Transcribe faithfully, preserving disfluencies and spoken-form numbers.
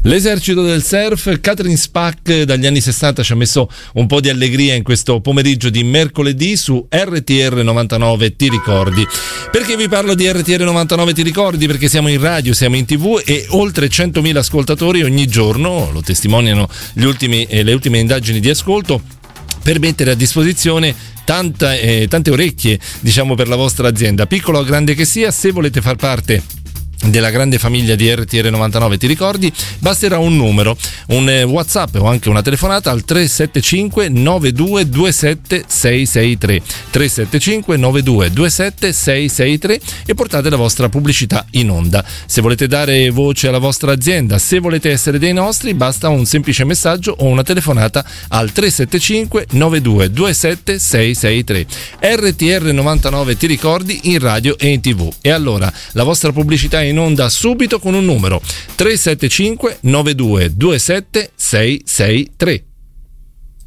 L'esercito del surf, Catherine Spack dagli anni sessanta ci ha messo un po' di allegria in questo pomeriggio di mercoledì su R T R novantanove Ti ricordi. Perché vi parlo di R T R novantanove Ti ricordi? Perché siamo in radio, siamo in tv e oltre centomila ascoltatori ogni giorno, lo testimoniano gli ultimi, eh, le ultime indagini di ascolto, per mettere a disposizione tanta, eh, tante orecchie, diciamo, per la vostra azienda, piccola o grande che sia. Se volete far parte della grande famiglia di R T R novantanove Ti ricordi, basterà un numero, un WhatsApp o anche una telefonata al tre sette cinque nove due due sette sei sei tre tre sette cinque nove due due sette sei sei tre e portate la vostra pubblicità in onda. Se volete dare voce alla vostra azienda, se volete essere dei nostri, basta un semplice messaggio o una telefonata al tre sette cinque nove due due sette sei sei tre. R T R novantanove Ti ricordi in radio e in tv. E allora la vostra pubblicità in in onda subito con un numero tre sette cinque nove due due sette sei sei tre.